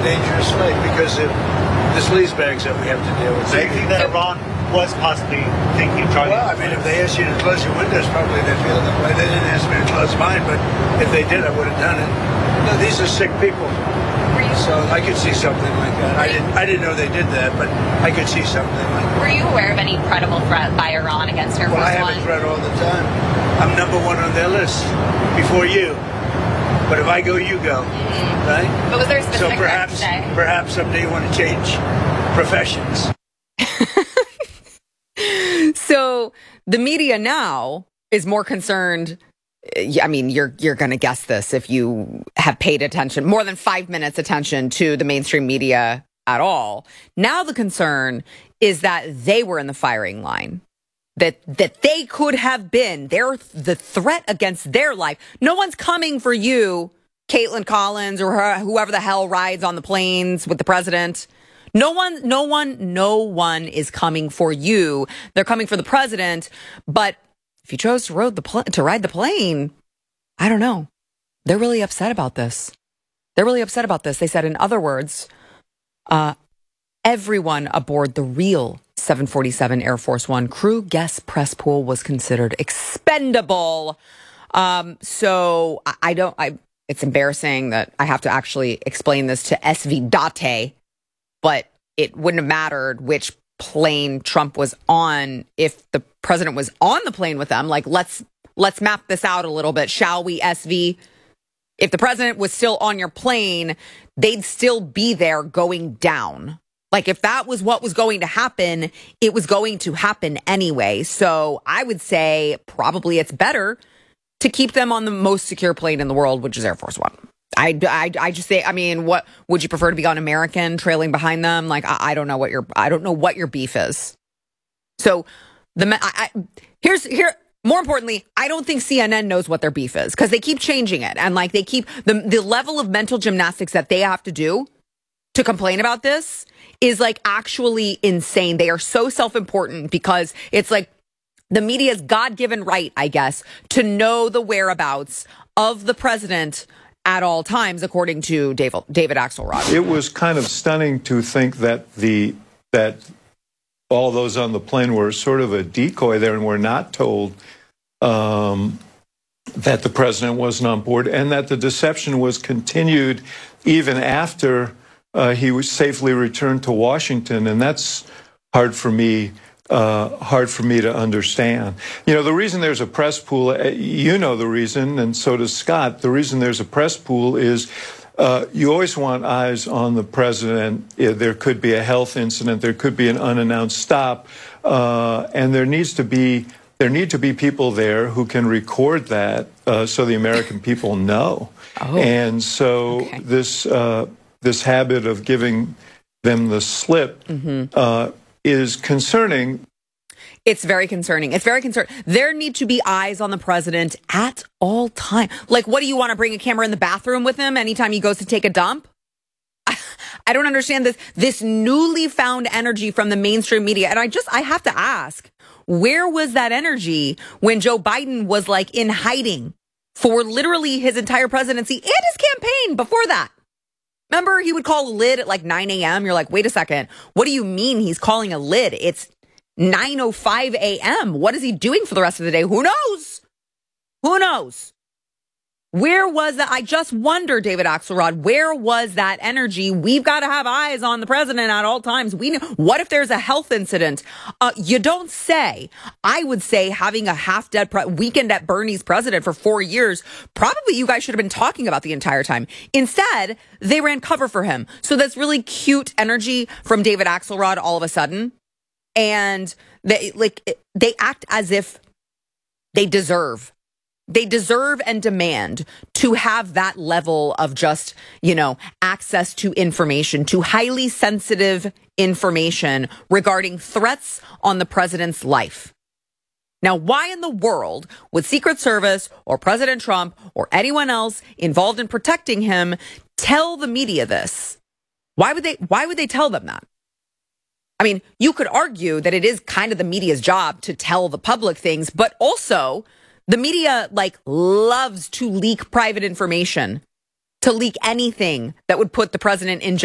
dangerous fight because of the sleazebags that we have to deal with. So you think that Iran was possibly thinking of trying? Well, I mean, if they asked you to close your windows, probably they feel that way. They didn't ask me to close mine, but if they did, I would have done it. No, these are sick people. So I could see something like that. I didn't know they did that, but I could see something like that. Were you aware of any credible threat by Iran against Air Force One? Well, I have a threat all the time. I'm number one on their list before you. But if I go, you go, right? But was there a specific so perhaps someday you want to change professions. So the media now is more concerned. I mean, you're going to guess this if you have paid attention, more than 5 minutes attention to the mainstream media at all. Now the concern is that they were in the firing line, that they could have been the threat against their life. No one's coming for you, Caitlin Collins, or whoever the hell rides on the planes with the president. No one is coming for you. They're coming for the president. But if you chose to ride the plane, I don't know. They're really upset about this. They said, in other words, everyone aboard the real 747 Air Force One crew guest press pool was considered expendable. So it's embarrassing that I have to actually explain this to SV Date, but it wouldn't have mattered which plane Trump was on if the president was on the plane with them. Like, let's map this out a little bit, shall we, SV? If the president was still on your plane, they'd still be there going down. Like, if that was what was going to happen, it was going to happen anyway. So I would say probably it's better to keep them on the most secure plane in the world, which is Air Force One. I just say, I mean, what would you prefer to be on American trailing behind them? Like, I don't know what your beef is. So more importantly, I don't think CNN knows what their beef is because they keep changing it. And like, they keep the level of mental gymnastics that they have to do to complain about this is like actually insane. They are so self-important because it's like the media's God-given right, I guess, to know the whereabouts of the president at all times, according to David Axelrod. It was kind of stunning to think that all those on the plane were sort of a decoy there and were not told that the president wasn't on board, and that the deception was continued even after he was safely returned to Washington. And that's hard for me to understand. You know, the reason there's a press pool, you know the reason, and so does Scott. The reason there's a press pool is you always want eyes on the president. There could be a health incident. There could be an unannounced stop. And there need to be people there who can record that so the American people know. Oh, and so okay. This habit of giving them the slip is concerning. It's very concerning. There need to be eyes on the president at all time. Like, what do you want to bring a camera in the bathroom with him anytime he goes to take a dump? I don't understand this newly found energy from the mainstream media. And I have to ask, where was that energy when Joe Biden was like in hiding for literally his entire presidency and his campaign before that? Remember, he would call a lid at like 9 a.m. You're like, wait a second. What do you mean he's calling a lid? It's 9:05 a.m. What is he doing for the rest of the day? Who knows? Where was that? I just wonder, David Axelrod, where was that energy? We've got to have eyes on the president at all times. We know. What if there's a health incident? You don't say. I would say having a half-dead Weekend at Bernie's president for 4 years, probably you guys should have been talking about the entire time. Instead, they ran cover for him. So that's really cute energy from David Axelrod all of a sudden. And they act as if they deserve and demand to have that level of just, access to information, to highly sensitive information regarding threats on the president's life. Now, why in the world would Secret Service or President Trump or anyone else involved in protecting him tell the media this? Why would they tell them that? I mean, you could argue that it is kind of the media's job to tell the public things, but also the media loves to leak private information, to leak anything that would put the president in